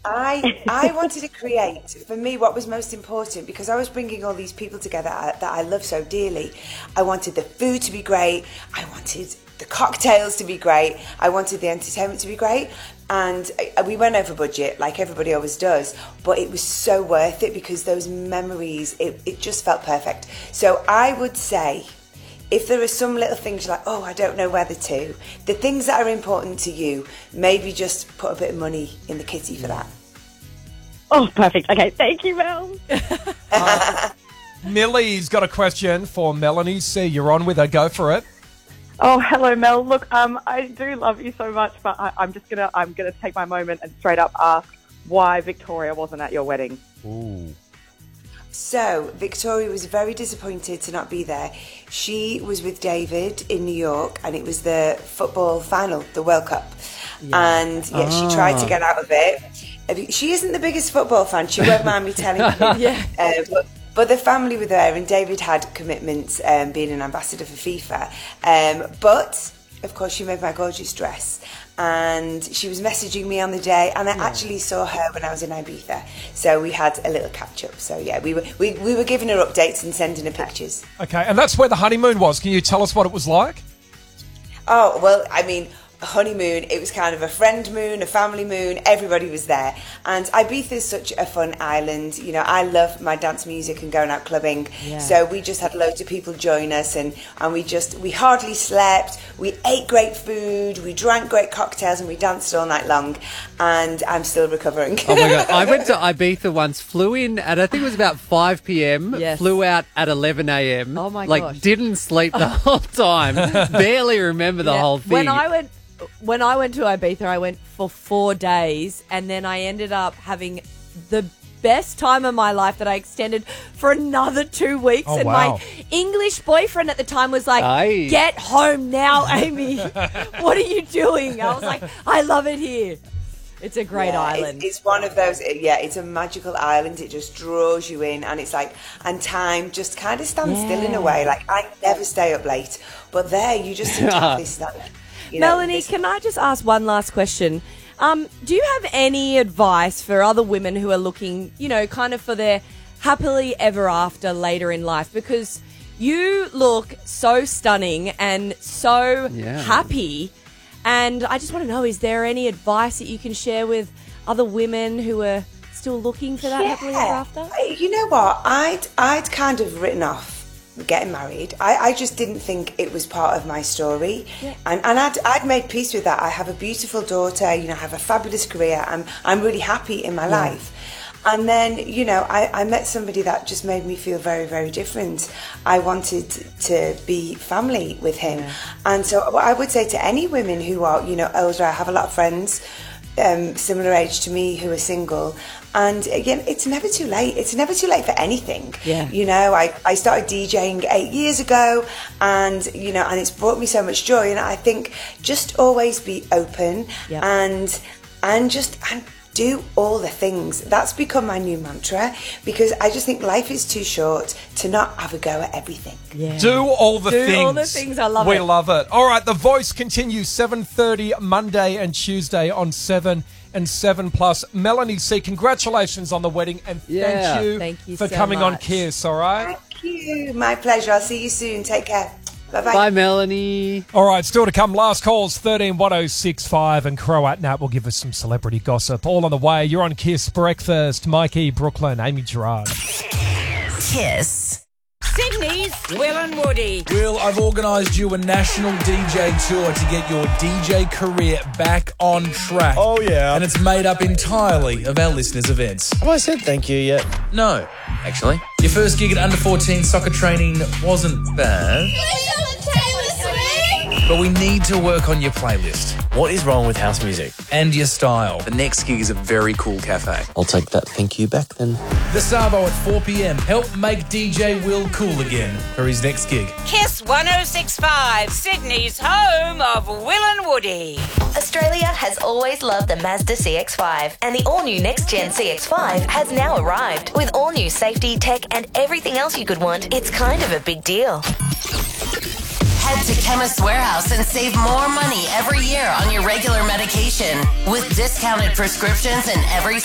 I wanted to create, for me, what was most important, because I was bringing all these people together that I love so dearly. I wanted the food to be great. I wanted the cocktails to be great. I wanted the entertainment to be great. And we went over budget, like everybody always does, but it was so worth it because those memories, it just felt perfect. So I would say, if there are some little things you're like, oh, I don't know whether to, the things that are important to you, maybe just put a bit of money in the kitty for that. Oh, perfect. Okay, thank you, Mel. Millie's got a question for Melanie C. You're on with her. Go for it. Oh, hello, Mel. Look, I do love you so much, but I'm gonna take my moment and straight up ask why Victoria wasn't at your wedding. Ooh. So, Victoria was very disappointed to not be there. She was with David in New York, and it was the football final, the World Cup. Yeah. And she tried to get out of it. She isn't the biggest football fan, she won't mind me telling you. But the family were there, and David had commitments being an ambassador for FIFA. But, of course, she made my gorgeous dress. And she was messaging me on the day, and I actually saw her when I was in Ibiza. So we had a little catch-up. So, yeah, we were giving her updates and sending her pictures. Okay, and that's where the honeymoon was. Can you tell us what it was like? Oh, well, I mean, a honeymoon, it was kind of a friend moon, a family moon, everybody was there. And Ibiza is such a fun island. You know, I love my dance music and going out clubbing. Yeah. So we just had loads of people join us, and we hardly slept. We ate great food, we drank great cocktails, and we danced all night long. And I'm still recovering. Oh my God. I went to Ibiza once, flew in at, I think it was about 5 p.m, flew out at 11 a.m. Oh my gosh. Like, didn't sleep the whole time. Barely remember the whole thing. When I went to Ibiza, I went for 4 days, and then I ended up having the best time of my life that I extended for another 2 weeks. Oh, and wow. my English boyfriend at the time was like, Aye. "Get home now, Amy. What are you doing?" I was like, "I love it here. It's a great island." It's one of those, it's a magical island. It just draws you in, and it's like, and time just kind of stands still in a way. Like, I never stay up late, but there you just have this, Melanie, can I just ask one last question? Do you have any advice for other women who are looking, kind of for their happily ever after later in life? Because you look so stunning and so happy. And I just want to know, is there any advice that you can share with other women who are still looking for that happily ever after? You know what? I'd kind of written off getting married. I just didn't think it was part of my story. And I'd made peace with that. I have a beautiful daughter, I have a fabulous career. I'm really happy in my life. And then, I met somebody that just made me feel very, very different. I wanted to be family with him. And so what I would say to any women who are, older, I have a lot of friends similar age to me who are single, and again, it's never too late. It's never too late for anything. I started DJing 8 years ago, and and it's brought me so much joy. And I think just always be open and do all the things. That's become my new mantra, because I just think life is too short to not have a go at everything. Do all the things. Do all the things. I love it. We love it. All right, The Voice continues 7:30 Monday and Tuesday on 7 and 7+. Melanie C, congratulations on the wedding, and thank you for so coming much on Kiss, all right? Thank you. My pleasure. I'll see you soon. Take care. Bye-bye. Bye, Melanie. All right, still to come. Last calls, 131065, and Croat Nat will give us some celebrity gossip. All on the way. You're on Kiss Breakfast. Mikey, Brooklyn, Amy Gerard. Kiss. Sydney's Will and Woody. Will, I've organised you a national DJ tour to get your DJ career back on track. Oh, yeah. And it's made up entirely of our listeners' events. Have I said thank you yet? No, actually. Your first gig at under 14 soccer training wasn't bad. But we need to work on your playlist. What is wrong with house music? And your style. The next gig is a very cool cafe. I'll take that thank you back then. The Savo at 4 p.m. Help make DJ Will cool again for his next gig. Kiss 1065, Sydney's home of Will and Woody. Australia has always loved the Mazda CX-5, and the all-new next-gen CX-5 has now arrived. With all-new safety, tech, and everything else you could want, it's kind of a big deal. Head to Chemist Warehouse and save more money every year on your regular medication with discounted prescriptions and every